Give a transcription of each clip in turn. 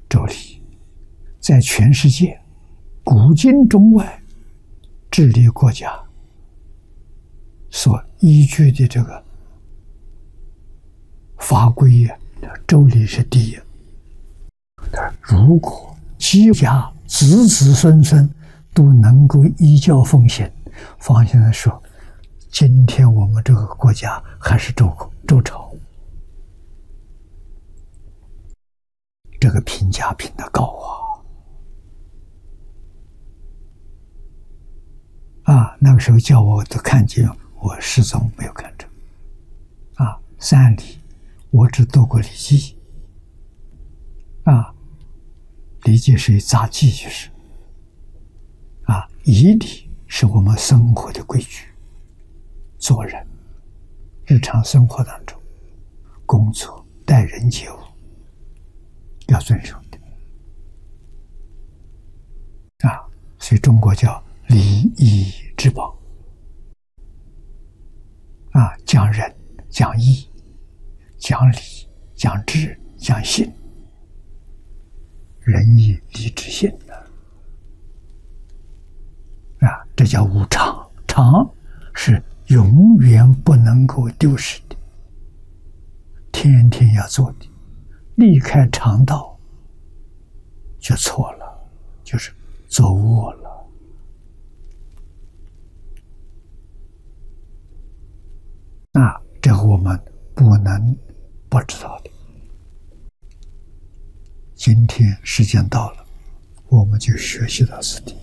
周礼在全世界古今中外治理国家所依据的这个法规呀，周礼是第一。如果几家子子孙孙都能够依教奉行，方先生说，今天我们这个国家还是周朝，这个评价评得高啊！那个时候叫我都看经，我始终没有看成。三礼我只读过《礼记》，《礼记》是一杂记，就是仪礼是我们生活的规矩，做人日常生活当中工作待人接物要遵守的所以中国叫礼义之邦讲仁讲义讲理讲智讲信，仁义礼智信这叫无常，常是永远不能够丢失的，天天要做的，离开常道就错了，就是走误了。这个我们不能不知道的。今天时间到了，我们就学习到此地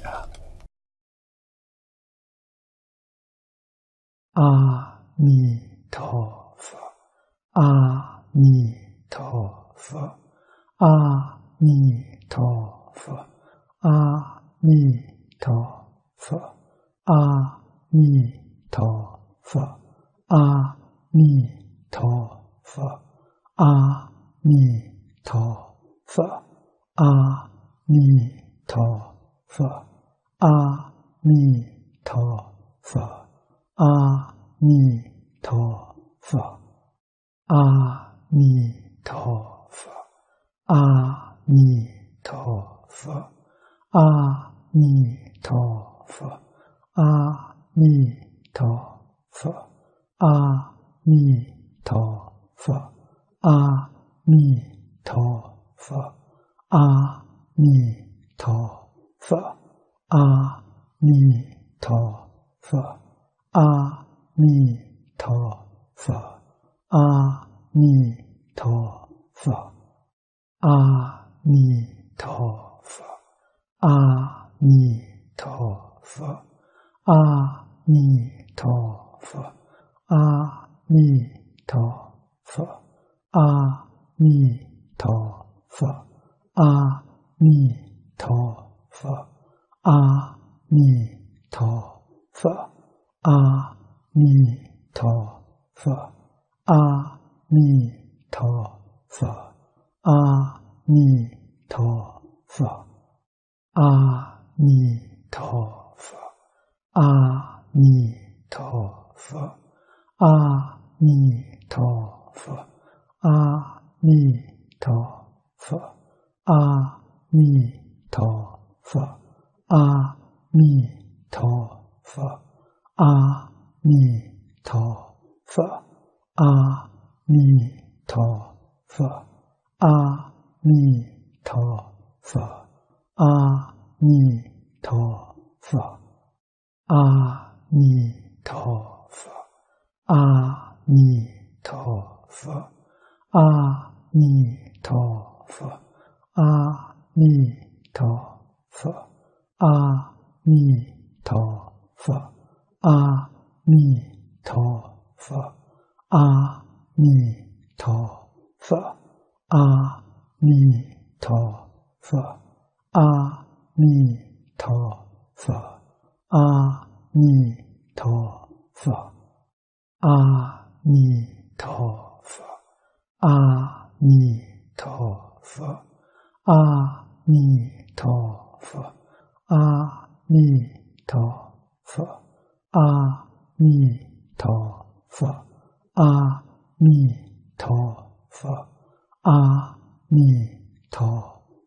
阿弥陀佛，阿弥陀佛，阿弥陀佛，阿弥陀佛，阿弥陀佛，阿弥陀佛，阿弥陀佛，阿弥陀佛，阿弥陀佛。阿弥陀佛，阿弥陀佛，阿弥陀佛，阿弥陀佛，阿弥陀佛，阿弥陀佛，阿弥陀佛，阿弥陀佛，阿弥陀佛。阿弥陀佛，阿弥陀佛，阿弥陀佛，阿弥陀佛，阿弥陀佛，阿弥陀佛，阿弥陀佛，阿弥陀佛，阿弥陀佛。阿弥陀佛，阿弥陀佛，阿弥陀佛，阿弥陀佛，阿弥陀佛，阿弥陀佛，阿弥陀佛，阿弥陀佛，阿弥陀佛。阿弥陀佛，阿弥陀佛，阿弥陀佛，阿弥陀佛，阿弥陀佛，阿弥陀佛，阿弥陀佛，阿弥陀佛，阿弥陀佛。阿弥陀佛，阿弥陀佛，阿弥陀佛，阿弥陀佛，阿弥陀佛，阿弥陀佛，阿弥陀佛，阿弥陀佛，阿弥陀佛。阿弥陀佛，阿弥陀佛，阿弥陀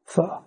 佛